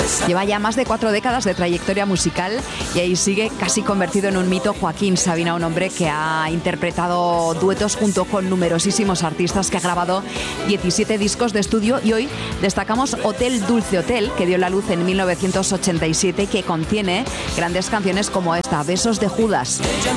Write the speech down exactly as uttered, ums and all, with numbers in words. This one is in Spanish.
Lleva ya más de cuatro décadas de trayectoria musical y ahí sigue casi convertido en un mito Joaquín Sabina, un hombre que ha interpretado duetos junto con numerosísimos artistas, que ha grabado diecisiete discos de estudio, y hoy destacamos Hotel Dulce Hotel, que dio la luz en mil novecientos ochenta y siete y que contiene grandes canciones como esta, Besos de Judas.